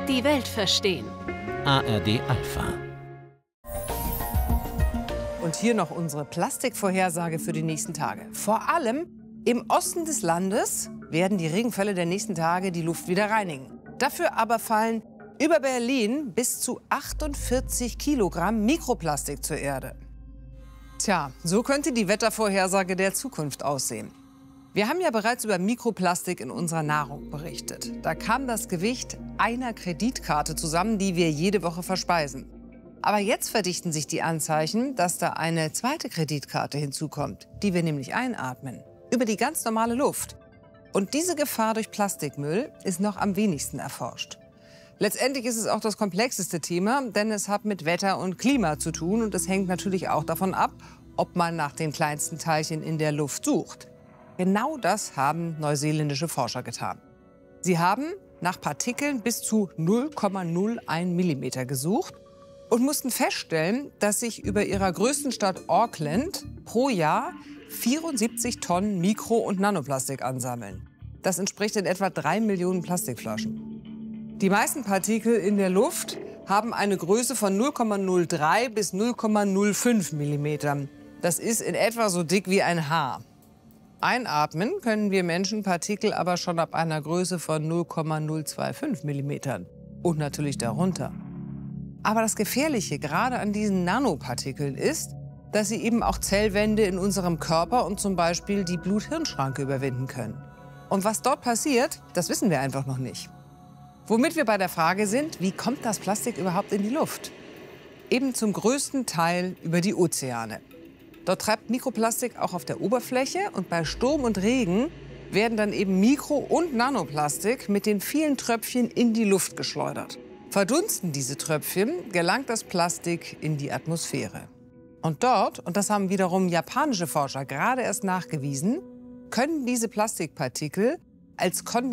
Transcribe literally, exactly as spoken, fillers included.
Die Welt verstehen. A R D Alpha. Und hier noch unsere Plastikvorhersage für die nächsten Tage. Vor allem im Osten des Landes werden die Regenfälle der nächsten Tage die Luft wieder reinigen. Dafür aber fallen über Berlin bis zu achtundvierzig Kilogramm Mikroplastik zur Erde. Tja, so könnte die Wettervorhersage der Zukunft aussehen. Wir haben ja bereits über Mikroplastik in unserer Nahrung berichtet. Da kam das Gewicht einer Kreditkarte zusammen, die wir jede Woche verspeisen. Aber jetzt verdichten sich die Anzeichen, dass da eine zweite Kreditkarte hinzukommt, die wir nämlich einatmen, über die ganz normale Luft. Und diese Gefahr durch Plastikmüll ist noch am wenigsten erforscht. Letztendlich ist es auch das komplexeste Thema, denn es hat mit Wetter und Klima zu tun und es hängt natürlich auch davon ab, ob man nach den kleinsten Teilchen in der Luft sucht. Genau das haben neuseeländische Forscher getan. Sie haben nach Partikeln bis zu null Komma null eins Millimeter gesucht und mussten feststellen, dass sich über ihrer größten Stadt Auckland pro Jahr vierundsiebzig Tonnen Mikro- und Nanoplastik ansammeln. Das entspricht in etwa drei Millionen Plastikflaschen. Die meisten Partikel in der Luft haben eine Größe von null Komma null drei bis null Komma null fünf Millimeter. Das ist in etwa so dick wie ein Haar. Einatmen können wir Menschen Partikel aber schon ab einer Größe von null Komma null fünfundzwanzig Millimetern und natürlich darunter. Aber das Gefährliche gerade an diesen Nanopartikeln ist, dass sie eben auch Zellwände in unserem Körper und zum Beispiel die Blut-Hirn-Schranke überwinden können. Und was dort passiert, das wissen wir einfach noch nicht. Womit wir bei der Frage sind, wie kommt das Plastik überhaupt in die Luft? Eben zum größten Teil über die Ozeane. Dort treibt Mikroplastik auch auf der Oberfläche und bei Sturm und Regen werden dann eben Mikro- und Nanoplastik mit den vielen Tröpfchen in die Luft geschleudert. Verdunsten diese Tröpfchen, gelangt das Plastik in die Atmosphäre. Und dort, und das haben wiederum japanische Forscher gerade erst nachgewiesen, können diese Plastikpartikel als Kondensationen